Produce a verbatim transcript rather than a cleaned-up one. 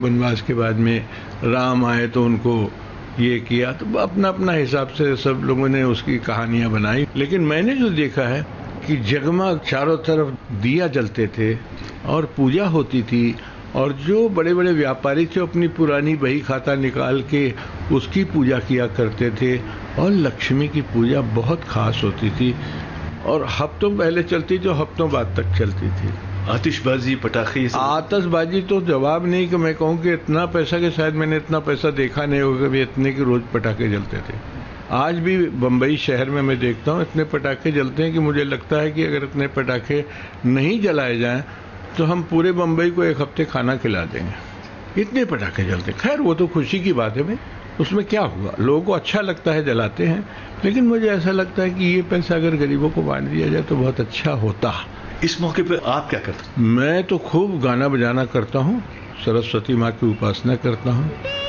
वनवास के बाद में राम आए तो उनको ये किया, तो अपना अपना हिसाब से सब लोगों ने उसकी कहानियां बनाई। लेकिन मैंने जो देखा है कि जगमग चारों तरफ दिया जलते थे और पूजा होती थी, और जो बड़े बड़े व्यापारी थे अपनी पुरानी बही खाता निकाल के उसकी पूजा किया करते थे, और लक्ष्मी की पूजा बहुत खास होती थी और हफ्तों पहले चलती जो हफ्तों बाद तक चलती थी। आतिशबाजी, पटाखे, आतिशबाजी तो जवाब नहीं कि मैं कहूँ कि इतना पैसा कि शायद मैंने इतना पैसा देखा नहीं होगा कि इतने के रोज पटाखे जलते थे। आज भी बम्बई शहर में मैं देखता हूँ इतने पटाखे जलते हैं कि मुझे लगता है कि अगर इतने पटाखे नहीं जलाए जाएं तो हम पूरे बम्बई को एक हफ्ते खाना खिला देंगे, इतने पटाखे जलते। खैर वो तो खुशी की बात है भाई, उसमें क्या हुआ, लोगों को अच्छा लगता है जलाते हैं, लेकिन मुझे ऐसा लगता है कि ये पैसा अगर गरीबों को बांट दिया जाए तो बहुत अच्छा होता। इस मौके पर आप क्या करते हैं? मैं तो खूब गाना बजाना करता हूँ, सरस्वती माँ की उपासना करता हूँ।